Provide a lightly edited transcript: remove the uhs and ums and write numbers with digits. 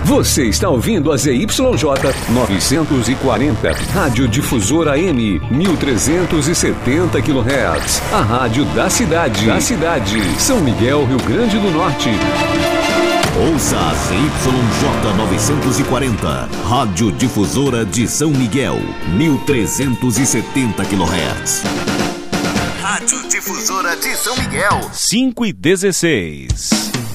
Você está ouvindo a ZYJ 940, Rádio Difusora AM, 1370 kHz. A rádio da cidade. São Miguel, Rio Grande do Norte. Ouça a ZYJ 940, Rádio Difusora de São Miguel, 1370 kHz. Rádio Difusora de São Miguel. 5:16.